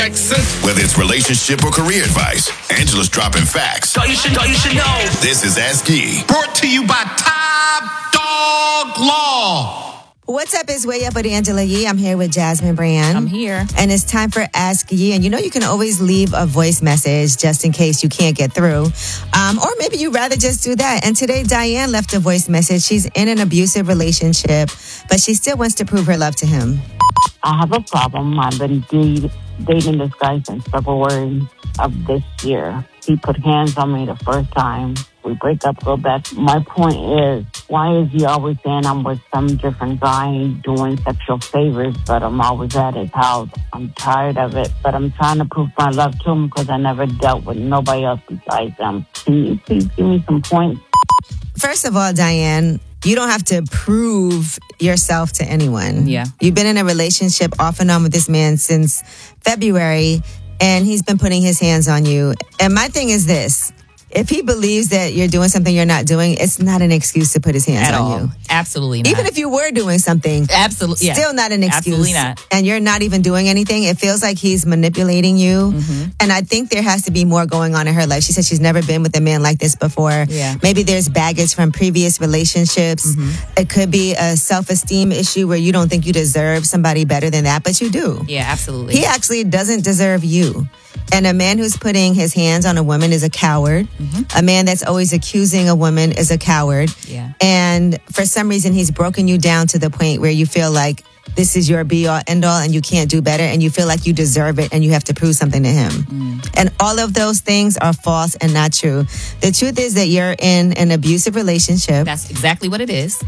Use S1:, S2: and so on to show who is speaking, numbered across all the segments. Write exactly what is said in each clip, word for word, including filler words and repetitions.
S1: Whether it's relationship or career advice, Angela's dropping facts.
S2: So you should know, you should know.
S1: This is Ask Yee.
S3: Brought to you by Top Dog Law.
S4: What's up? It's Way Up with Angela Yee. I'm here with Jasmine Brand.
S5: I'm here.
S4: And it's time for Ask Yee. And you know you can always leave a voice message just in case you can't get through. Um, or maybe you'd rather just do that. And today, Diane left a voice message. She's in an abusive relationship, but she still wants to prove her love to him.
S6: I have a problem. I've been de- dating this guy since February of this year. He put hands on me the first time. We break up a little bit. My point is, why is he always saying I'm with some different guy doing sexual favors, but I'm always at his house? I'm tired of it, but I'm trying to prove my love to him because I never dealt with nobody else besides him. Can you please give me some points?
S4: First of all, Diane, you don't have to prove yourself to anyone.
S5: Yeah.
S4: You've been in a relationship off and on with this man since February, and he's been putting his hands on you. And my thing is this. If he believes that you're doing something you're not doing, it's not an excuse to put his hands
S5: At
S4: on
S5: all.
S4: you.
S5: Absolutely not.
S4: Even if you were doing something,
S5: Absolutely, yeah.
S4: still not an excuse.
S5: Absolutely not.
S4: And you're not even doing anything. It feels like he's manipulating you.
S5: Mm-hmm.
S4: And I think there has to be more going on in her life. She said she's never been with a man like this before.
S5: Yeah.
S4: Maybe there's baggage from previous relationships.
S5: Mm-hmm.
S4: It could be a self-esteem issue where you don't think you deserve somebody better than that, but you do.
S5: Yeah, absolutely.
S4: He actually doesn't deserve you. And a man who's putting his hands on a woman is a coward.
S5: Mm-hmm.
S4: A man that's always accusing a woman is a coward.
S5: Yeah.
S4: And for some reason, he's broken you down to the point where you feel like this is your be-all, end-all, and you can't do better, and you feel like you deserve it, and you have to prove something to him.
S5: Mm.
S4: And all of those things are false and not true. The truth is that you're in an abusive relationship.
S5: That's exactly what it is.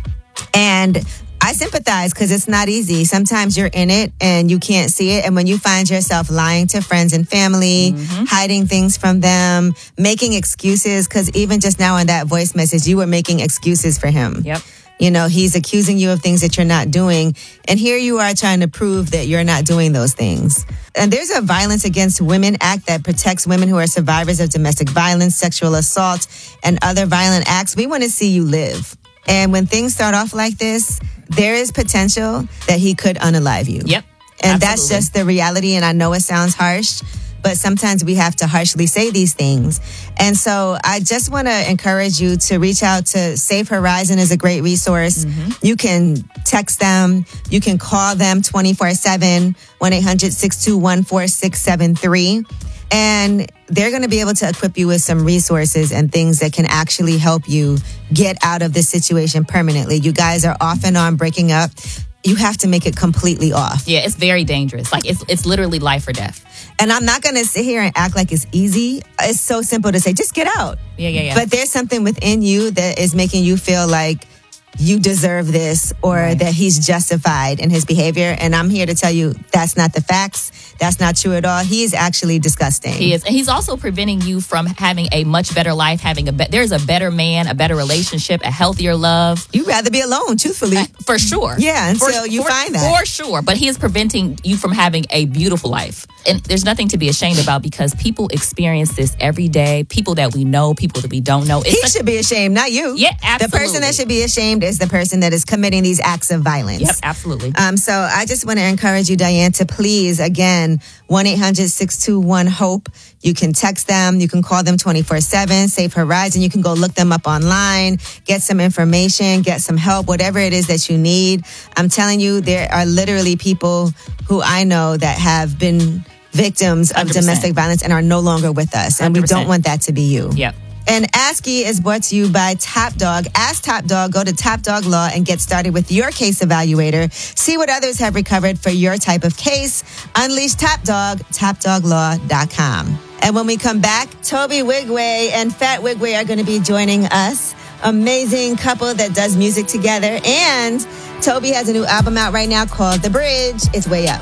S4: And I sympathize because it's not easy. Sometimes you're in it and you can't see it. And when you find yourself lying to friends and family,
S5: Mm-hmm.
S4: hiding things from them, making excuses, because even just now in that voice message, you were making excuses for him.
S5: Yep.
S4: You know, he's accusing you of things that you're not doing. And here you are trying to prove that you're not doing those things. And there's a Violence Against Women Act that protects women who are survivors of domestic violence, sexual assault, and other violent acts. We want to see you live. And when things start off like this, there is potential that he could unalive you.
S5: Yep.
S4: And that's
S5: Absolutely.
S4: just the reality. And I know it sounds harsh, but sometimes we have to harshly say these things. And so I just want to encourage you to reach out to Safe Horizon is a great resource.
S5: Mm-hmm.
S4: You can text them. You can call them twenty-four seven, one eight hundred, six two one, four six seven three. And they're going to be able to equip you with some resources and things that can actually help you get out of this situation permanently. You guys are off and on breaking up. You have to make it completely off.
S5: Yeah, it's very dangerous. Like, it's it's literally life or death.
S4: And I'm not going to sit here and act like it's easy. It's so simple to say, just get out.
S5: Yeah, yeah, yeah.
S4: But there's something within you that is making you feel like you deserve this or
S5: Right.
S4: that he's justified in his behavior. And I'm here to tell you that's not the facts. That's not true at all. He is actually disgusting.
S5: He is. And he's also preventing you from having a much better life, having a be- there's a better man, a better relationship, a healthier love.
S4: You'd rather be alone, truthfully.
S5: Uh, For sure.
S4: Yeah, until
S5: for,
S4: you
S5: for,
S4: find that.
S5: For sure. But he is preventing you from having a beautiful life. And there's nothing to be ashamed about because people experience this every day. People that we know, people that we don't know. It's
S4: He
S5: such-
S4: should be ashamed, not you.
S5: Yeah,
S4: The person
S5: absolutely.
S4: that should be ashamed is the person that is committing these acts of violence.
S5: Yep, absolutely.
S4: Um, so I just want to encourage you, Diane, to please, again, one eight hundred, six two one, HOPE. You can text them. You can call them twenty-four seven, Safe Horizon. You can go look them up online, get some information, get some help, whatever it is that you need. I'm telling you, there are literally people who I know that have been victims of
S5: one hundred percent.
S4: domestic violence and are no longer with us. And we
S5: one hundred percent.
S4: don't want that to be you.
S5: Yep.
S4: And Ask Yee is brought to you by Top Dog. Ask Top Dog. Go to Top Dog Law and get started with your case evaluator. See what others have recovered for your type of case. Unleash Top Dog, top dog law dot com. And when we come back, Toby Wigway and Fat Wigway are going to be joining us. Amazing couple that does music together. And Toby has a new album out right now called The Bridge. It's way up.